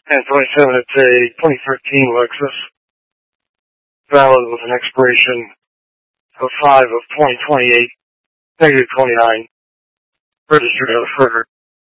And 27, it's a 2013 Lexus, valid with an expiration of 5 of 2028, negative 29, registered out of Frederick.